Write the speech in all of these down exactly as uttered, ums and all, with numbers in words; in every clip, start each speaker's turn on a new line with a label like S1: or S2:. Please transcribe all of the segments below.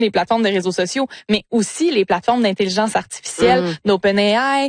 S1: les plateformes de réseaux sociaux, mais aussi les plateformes d'intelligence artificielle, mmh. d'OpenAI,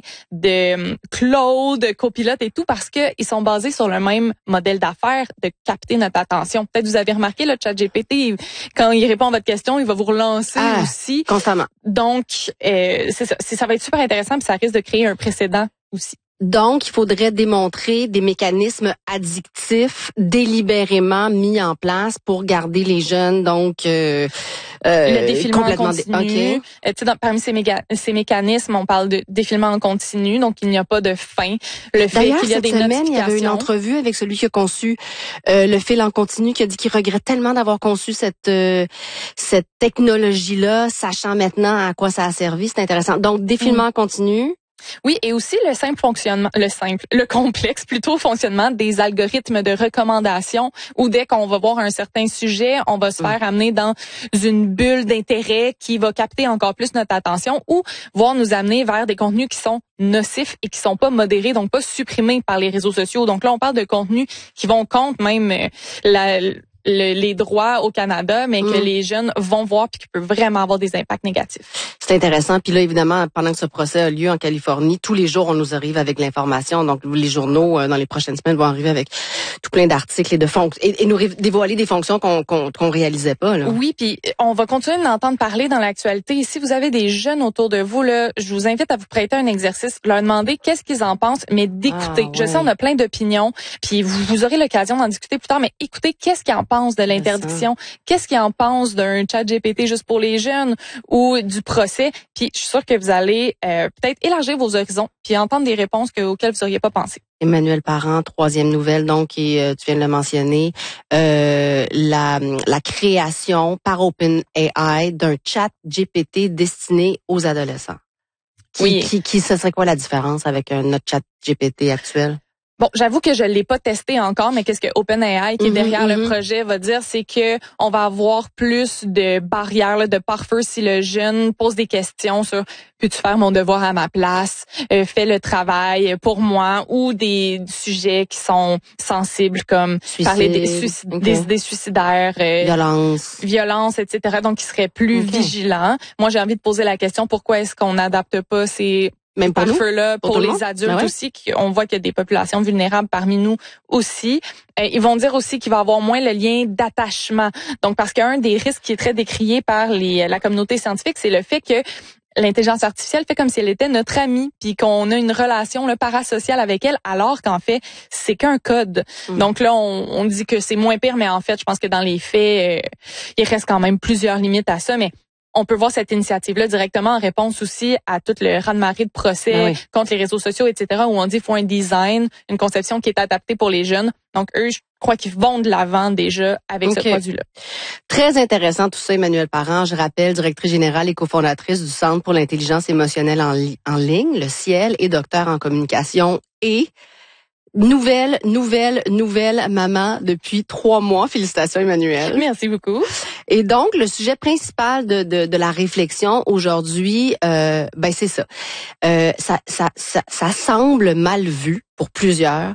S1: de Claude, Copilot et tout, parce que ils sont basés sur le même modèle d'affaires de capter notre attention. Peut-être vous avez remarqué, le ChatGPT, quand il répond à votre question, il va vous relancer ah, aussi.
S2: Constamment. Donc,
S1: euh, c'est ça, c'est, ça va être super intéressant, puis ça risque de créer un précédent aussi.
S2: Donc, il faudrait démontrer des mécanismes addictifs délibérément mis en place pour garder les jeunes, donc euh, euh,
S1: le défilement
S2: complètement
S1: en continu.
S2: Dé- okay.
S1: euh, tu sais, dans, parmi ces, méga, ces mécanismes, on parle de défilement en continu, donc il n'y a pas de fin. Le fait
S2: D'ailleurs,
S1: qu'il y a
S2: cette
S1: des
S2: semaine, il y avait une entrevue avec celui qui a conçu euh, le fil en continu, qui a dit qu'il regrette tellement d'avoir conçu cette euh, cette technologie-là, sachant maintenant à quoi ça a servi. C'est intéressant. Donc, défilement mmh. en continu.
S1: Oui, et aussi le simple fonctionnement, le simple, le complexe plutôt fonctionnement des algorithmes de recommandation où dès qu'on va voir un certain sujet, on va se faire amener dans une bulle d'intérêt qui va capter encore plus notre attention ou voir nous amener vers des contenus qui sont nocifs et qui sont pas modérés, donc pas supprimés par les réseaux sociaux. Donc là, on parle de contenus qui vont contre même la Le, les droits au Canada, mais que mmh. les jeunes vont voir puis qui peut vraiment avoir des impacts négatifs.
S2: C'est intéressant. Puis là, évidemment, pendant que ce procès a lieu en Californie, tous les jours, on nous arrive avec l'information. Donc, les journaux, euh, dans les prochaines semaines, vont arriver avec tout plein d'articles et de fonctions et, et nous ré- dévoiler des fonctions qu'on qu'on, qu'on réalisait pas. Là.
S1: Oui, puis on va continuer d'entendre parler dans l'actualité. Et si vous avez des jeunes autour de vous, là, je vous invite à vous prêter un exercice, leur demander qu'est-ce qu'ils en pensent, mais d'écouter. Ah, ouais. Je sais, on a plein d'opinions, puis vous, vous aurez l'occasion d'en discuter plus tard, mais écoutez qu'est-ce qu'ils en pensent de l'interdiction, qu'est-ce qu'ils en pensent d'un chat G P T juste pour les jeunes ou du procès. Puis je suis sûre que vous allez euh, peut-être élargir vos horizons puis entendre des réponses que, auxquelles vous n'auriez pas pensé.
S2: Emmanuel Parent, troisième nouvelle, donc, et euh, tu viens de le mentionner, euh, la, la création par OpenAI d'un chat G P T destiné aux adolescents. Qui, oui. qui, qui, ce serait quoi la différence avec un notre chat G P T actuel?
S1: Bon, j'avoue que je l'ai pas testé encore, mais qu'est-ce que OpenAI, qui est derrière mm-hmm. le projet, va dire, c'est que on va avoir plus de barrières, là, de pare-feu si le jeune pose des questions sur peux-tu faire mon devoir à ma place, euh, fais le travail pour moi, ou des sujets qui sont sensibles comme Suicide, parler des, suicides, okay. des idées suicidaires, euh,
S2: violence,
S1: violence, et cetera. Donc, il serait plus okay. vigilant. Moi, j'ai envie de poser la question pourquoi est-ce qu'on n'adapte pas ces
S2: Même pour
S1: pare-feu là pour, pour les adultes
S2: ah ouais?
S1: aussi, on voit qu'il y a des populations vulnérables parmi nous aussi. Euh, ils vont dire aussi qu'il va y avoir moins le lien d'attachement. Donc parce qu'un des risques qui est très décrié par les la communauté scientifique, c'est le fait que l'intelligence artificielle fait comme si elle était notre amie, puis qu'on a une relation là, parasociale avec elle, alors qu'en fait, c'est qu'un code. Mmh. Donc là, on, on dit que c'est moins pire, mais en fait, je pense que dans les faits, euh, il reste quand même plusieurs limites à ça, mais on peut voir cette initiative-là directement en réponse aussi à tout le raz-de-marée de procès oui. contre les réseaux sociaux, et cetera, où on dit qu'il faut un design, une conception qui est adaptée pour les jeunes. Donc, eux, je crois qu'ils vont de l'avant déjà avec okay. ce produit-là.
S2: Très intéressant tout ça, Emmanuel Parent. Je rappelle, directrice générale et cofondatrice du Centre pour l'intelligence émotionnelle en, li- en ligne, le Ciel, et docteur en communication et Nouvelle, nouvelle, nouvelle maman depuis trois mois. Félicitations, Emmanuel.
S1: Merci beaucoup.
S2: Et donc, le sujet principal de, de, de la réflexion aujourd'hui, euh, ben c'est ça. Euh, ça, ça, ça. Ça semble mal vu pour plusieurs.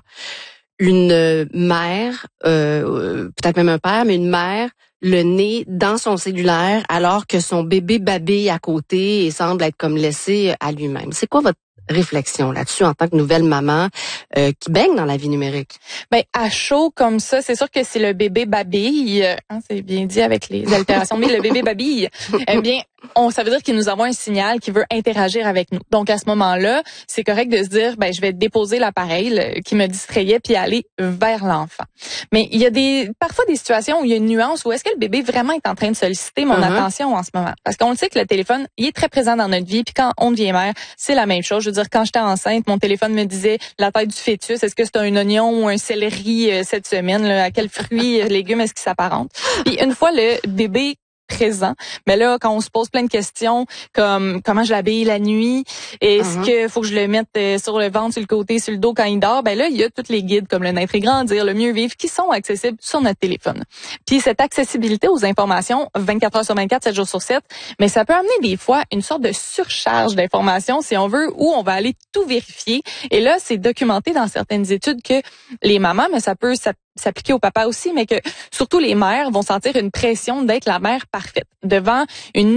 S2: Une mère, euh, peut-être même un père, mais une mère, le nez dans son cellulaire alors que son bébé babille à côté et semble être comme laissé à lui-même. C'est quoi votre réflexion là-dessus en tant que nouvelle maman euh, qui baigne dans la vie numérique?
S1: Ben à chaud comme ça, c'est sûr que si le bébé babille, hein, c'est bien dit avec les altérations, mais le bébé babille, eh bien, on ça veut dire qu'il nous envoie un signal qui veut interagir avec nous. Donc à ce moment-là, c'est correct de se dire, ben je vais déposer l'appareil là, qui me distrayait puis aller vers l'enfant. Mais il y a des parfois des situations où il y a une nuance où est-ce que le bébé vraiment est en train de solliciter mon uh-huh. attention en ce moment? Parce qu'on le sait que le téléphone, il est très présent dans notre vie, puis quand on devient mère, c'est la même chose. Je veux dire, quand j'étais enceinte, mon téléphone me disait la taille du fœtus, est-ce que c'est un oignon ou un céleri euh, cette semaine, là, à quel fruit, euh, légumes est-ce qu'il s'apparente? Puis une fois le bébé présent, mais là quand on se pose plein de questions comme comment je l'habille la nuit, est-ce uh-huh. que faut que je le mette euh, sur le ventre, sur le côté, sur le dos quand il dort, ben là il y a tous les guides comme le naître et grandir, le mieux vivre qui sont accessibles sur notre téléphone. Puis cette accessibilité aux informations vingt-quatre heures sur vingt-quatre, sept jours sur sept, mais ça peut amener des fois une sorte de surcharge d'informations si on veut, où on va aller tout vérifier. Et là c'est documenté dans certaines études que les mamans, mais ça peut ça s'appliquer au papa aussi, mais que surtout les mères vont sentir une pression d'être la mère parfaite devant une